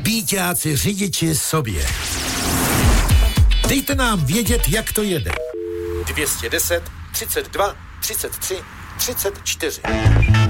Bíťáci řidiči sobě. Dejte nám vědět, jak to jede. 210 32 33 34.